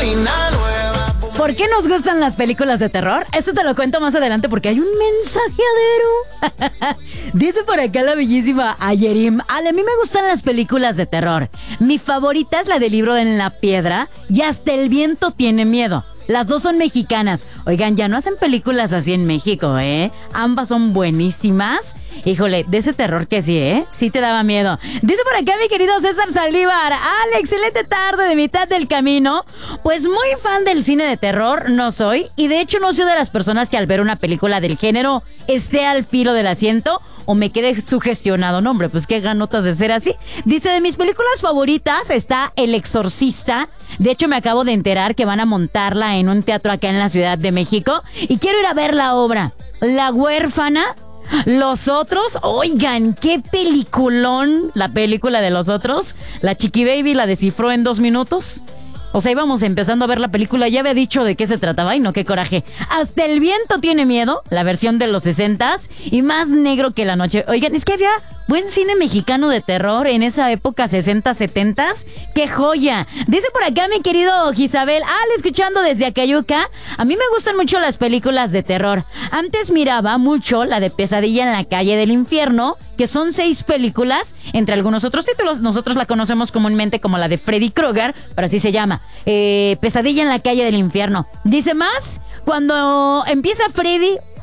¿Por qué nos gustan las películas de terror? Eso te lo cuento más adelante porque hay un mensajeadero. Dice por acá la bellísima Ayerim: Ale, a mí me gustan las películas de terror. Mi favorita es la del Libro en la Piedra y Hasta el viento tiene miedo. Las dos son mexicanas. Oigan, ya no hacen películas así en México, ¿eh? Ambas son buenísimas. Híjole, de ese terror que sí, ¿eh? Sí te daba miedo. Dice por acá mi querido César Saldívar: Ale, excelente tarde de mitad del camino. Pues muy fan del cine de terror no soy. Y de hecho no soy de las personas que al ver una película del género esté al filo del asiento o me quede sugestionado. No, hombre, pues qué ganotas de ser así. Dice, de mis películas favoritas está El Exorcista. De hecho, me acabo de enterar que van a montarla en un teatro acá en la Ciudad de México y quiero ir a ver la obra. La Huérfana, Los Otros. Oigan, qué peliculón la película de Los Otros. La Chiqui Baby la descifró en 2 minutos. O sea, íbamos empezando a ver la película, ya había dicho de qué se trataba. Ay, no, qué coraje. Hasta el viento tiene miedo, la versión de los 60s, y Más negro que la noche. Oigan, es que había buen cine mexicano de terror en esa época, 60, 70s. ¡Qué joya! Dice por acá mi querido Gisabel: escuchando desde Acayuca. A mí me gustan mucho las películas de terror. Antes miraba mucho la de Pesadilla en la calle del infierno, que son 6 películas, entre algunos otros títulos. Nosotros la conocemos comúnmente como la de Freddy Krueger, pero así se llama. Pesadilla en la calle del infierno. Dice más, cuando empieza Freddy